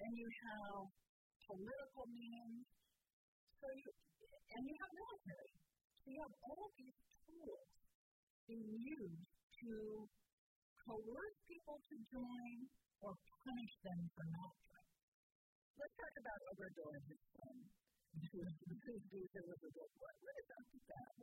and you have political means, and you have military. So you have all these tools being used to coerce people to join or punish them for not joining. Let's talk about Obrador and his son. What is up with that?